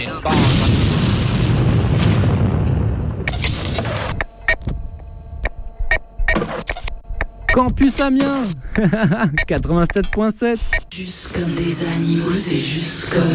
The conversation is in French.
Campus Amiens 87.7. Juste comme des animaux, c'est juste comme